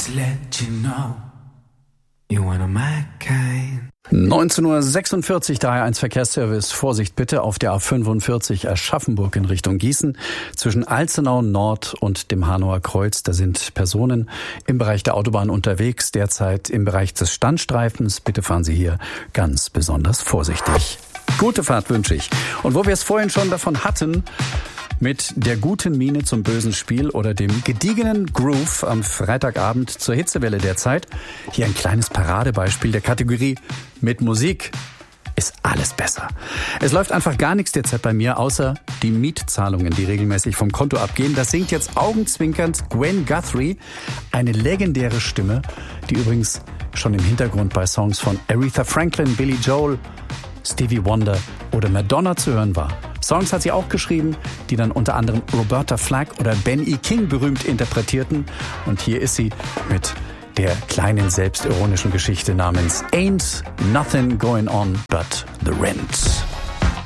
just let you know you one of my kind. 19:46 Uhr, daher 1 Verkehrsservice. Vorsicht bitte auf der A45 Aschaffenburg in Richtung Gießen. Zwischen Alzenau Nord und dem Hanauer Kreuz, da sind Personen im Bereich der Autobahn unterwegs, derzeit im Bereich des Standstreifens. Bitte fahren Sie hier ganz besonders vorsichtig. Gute Fahrt wünsche ich. Und wo wir es vorhin schon davon hatten, mit der guten Miene zum bösen Spiel oder dem gediegenen Groove am Freitagabend zur Hitzewelle der Zeit. Hier ein kleines Paradebeispiel der Kategorie mit Musik ist alles besser. Es läuft einfach gar nichts derzeit bei mir, außer die Mietzahlungen, die regelmäßig vom Konto abgehen. Das singt jetzt augenzwinkernd Gwen Guthrie, eine legendäre Stimme, die übrigens schon im Hintergrund bei Songs von Aretha Franklin, Billy Joel, Stevie Wonder oder Madonna zu hören war. Songs hat sie auch geschrieben, die dann unter anderem Roberta Flack oder Ben E. King berühmt interpretierten. Und hier ist sie mit der kleinen selbstironischen Geschichte namens Ain't Nothing Going On But The Rent.